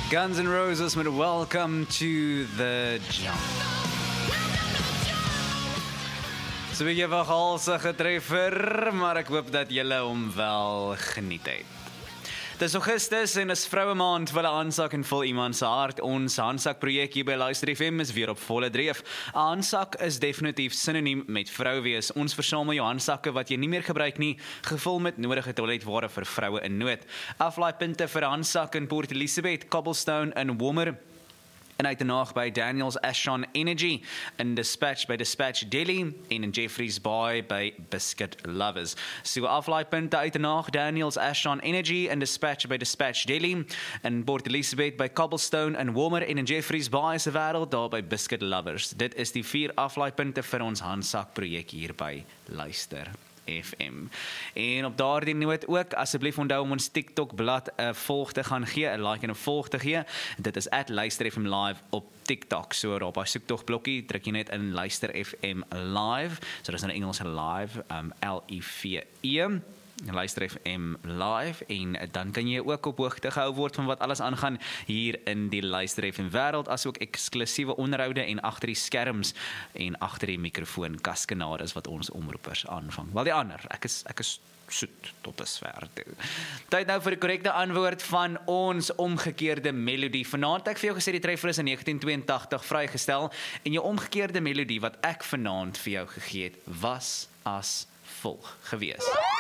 Guns N' Roses met Welcome to the Jungle. So wie jy wel halse getreffer, maar ek hoop dat julle hom wel geniet het. Dis Augustus en is vroue maand vir 'n aansak en vul iemand se hart. Ons handsak projek hier by Luister FM is weer op volle dreef. 'n Handsak is definitief sinoniem met vrou wees. Ons versamel jou handsakke wat jy nie meer gebruik nie, gevul met nodige toiletware vir vroue in nood. Aflaaipunte vir 'n handsak in Port Elizabeth, Cobblestone en Womer. En uit en naag by Daniels Ashon Energy, in Dispatch by Dispatch Deli en in Jeffreys Bay by Biscuit Lovers. So aflaaipunte uit en naag Daniels Ashon Energy en Dispatch by Dispatch Deli, in Port Elizabeth by Cobblestone en Womer en in Jeffreys Bay se wêreld daar by Biscuit Lovers. Dit is die 4 aflaaipunte vir ons handsak projek hier by Luister FM. En op daardie noot ook, asseblief onthou om ons TikTok blad 'n volg te gaan gee, 'n like en 'n volg te gee. Dit is @luisterfm live op TikTok. So op daai soektog blokkie druk jy net in Luister FM live. So dis 'n Engelse live, LIVE. Luister FM live en dan kan jy ook op hoogte gehou word van wat alles aangaan hier in die Luister FM wêreld, asook eksklusiewe onderhoude en agter die skerms en agter die mikrofoon kaskenades wat ons omroepers aanvang. Wel die ander, ek is soet tot dusver toe. Tyd nou vir die korrekte antwoord van ons omgekeerde melodie. Vanaand ek vir jou gesê die treffer is in 1982 vrygestel en jou omgekeerde melodie wat ek vanaand vir jou gegee het was as volg gewees.